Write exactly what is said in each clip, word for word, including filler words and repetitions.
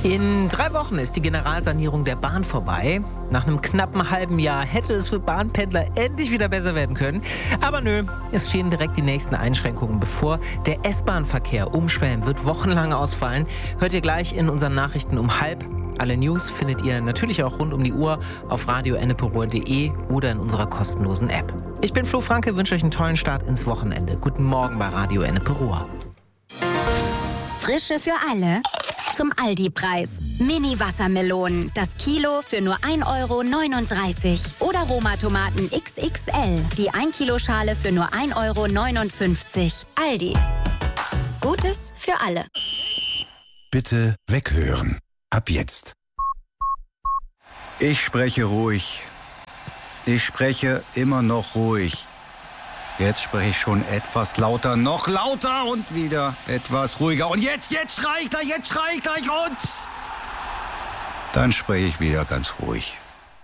In drei Wochen ist die Generalsanierung der Bahn vorbei. Nach einem knappen halben Jahr hätte es für Bahnpendler endlich wieder besser werden können. Aber nö, es stehen direkt die nächsten Einschränkungen bevor. Der S-Bahn-Verkehr um Schwelm wird wochenlang ausfallen. Hört ihr gleich in unseren Nachrichten um halb. Alle News findet ihr natürlich auch rund um die Uhr auf radio enneperuhr punkt de oder in unserer kostenlosen App. Ich bin Flo Franke, wünsche euch einen tollen Start ins Wochenende. Guten Morgen bei Radio Enneperuhr. Frische für alle. Zum Aldi-Preis. Mini-Wassermelonen, das Kilo für nur ein Euro neununddreißig. Oder Roma-Tomaten X X L, die ein Kilo Schale für nur ein Euro neunundfünfzig. Aldi. Gutes für alle. Bitte weghören. Ab jetzt. Ich spreche ruhig. Ich spreche immer noch ruhig. Jetzt spreche ich schon etwas lauter, noch lauter und wieder etwas ruhiger. Und jetzt, jetzt schrei ich gleich, jetzt schrei ich gleich und... Dann spreche ich wieder ganz ruhig.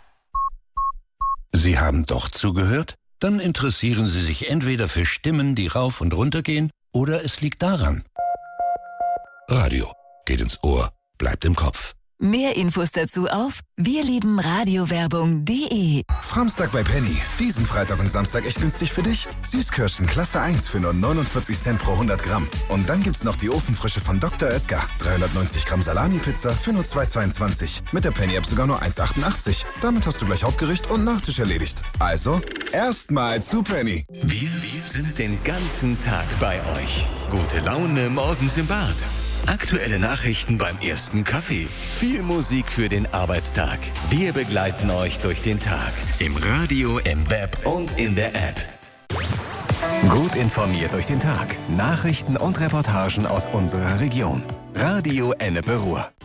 Sie haben doch zugehört? Dann interessieren Sie sich entweder für Stimmen, die rauf und runter gehen, oder es liegt daran. Radio geht ins Ohr, bleibt im Kopf. Mehr Infos dazu auf wirliebenradiowerbung punkt de. Framstag bei Penny. Diesen Freitag und Samstag echt günstig für dich. Süßkirschen Klasse eins für nur neunundvierzig Cent pro hundert Gramm. Und dann gibt's noch die Ofenfrische von Doktor Oetker. dreihundertneunzig Gramm Salami-Pizza für nur zwei Euro zweiundzwanzig. Mit der Penny-App sogar nur eins Euro achtundachtzig. Damit hast du gleich Hauptgericht und Nachtisch erledigt. Also, erstmal zu Penny. Wir sind den ganzen Tag bei euch. Gute Laune morgens im Bad. Aktuelle Nachrichten beim ersten Kaffee. Viel Musik für den Arbeitstag. Wir begleiten euch durch den Tag. Im Radio, im Web und in der App. Gut informiert durch den Tag. Nachrichten und Reportagen aus unserer Region. Radio Enneperuhr.